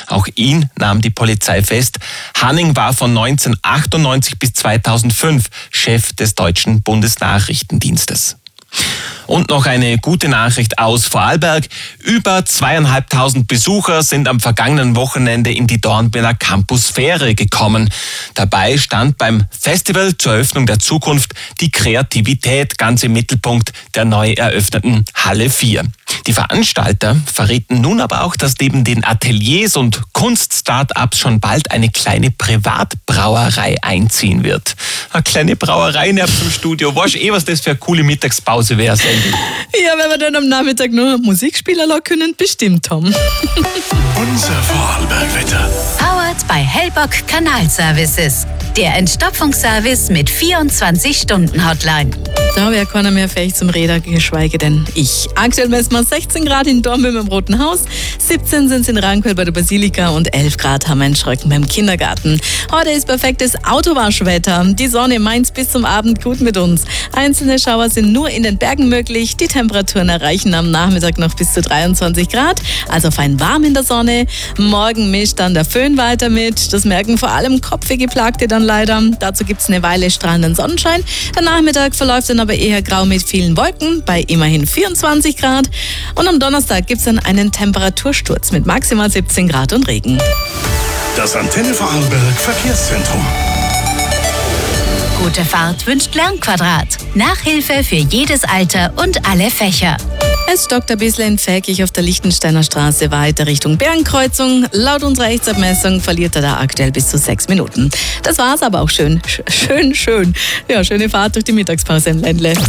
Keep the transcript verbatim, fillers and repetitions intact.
Auch ihn nahm die Polizei fest. Hanning war von neunzehnhundertachtundneunzig bis zweitausendfünf Chef des Deutschen Bundesnachrichtendienstes. Und noch eine gute Nachricht aus Vorarlberg. Über zweieinhalbtausend Besucher sind am vergangenen Wochenende in die Dornbirner Campusphäre gekommen. Dabei stand beim Festival zur Eröffnung der Zukunft die Kreativität ganz im Mittelpunkt der neu eröffneten Halle vier. Die Veranstalter verrieten nun aber auch, dass neben den Ateliers und Kunst-Startups schon bald eine kleine Privatbrauerei einziehen wird. Eine kleine Brauerei in dem Studio. Weißt du eh, was das für eine coole Mittagspause wäre? Ja, wenn wir dann am Nachmittag noch Musik spielen lassen können, bestimmt, Tom. Unser Vorarlberg-Wetter. Powered by Hellbock Kanalservices. Der Entstopfungsservice mit vierundzwanzig Stunden Hotline. Da wäre keiner mehr fähig zum Räder, geschweige denn ich. Aktuell messen wir sechzehn Grad in Dornbirn im Roten Haus, siebzehn sind es in Rankwell bei der Basilika und elf Grad haben wir in Schröcken beim Kindergarten. Heute ist perfektes Autowaschwetter. Die Sonne meint bis zum Abend gut mit uns. Einzelne Schauer sind nur in den Bergen möglich. Die Temperaturen erreichen am Nachmittag noch bis zu dreiundzwanzig Grad, also fein warm in der Sonne. Morgen mischt dann der Föhn weiter mit. Das merken vor allem Kopfwehgeplagte dann leider. Dazu gibt es eine Weile strahlenden Sonnenschein. Der Nachmittag verläuft dann aber eher grau mit vielen Wolken bei immerhin vierundzwanzig Grad. Und am Donnerstag gibt es dann einen Temperatursturz mit maximal siebzehn Grad und Regen. Das Antenne Vorarlberg Verkehrszentrum. Gute Fahrt wünscht Lernquadrat. Nachhilfe für jedes Alter und alle Fächer. Es stockt ein bisschen in Pfäckig auf der Lichtensteiner Straße weiter Richtung Bergenkreuzung. Laut unserer Rechtsabmessung verliert er da aktuell bis zu sechs Minuten. Das war's aber auch schön. Schön, schön. Ja, schöne Fahrt durch die Mittagspause im Ländle.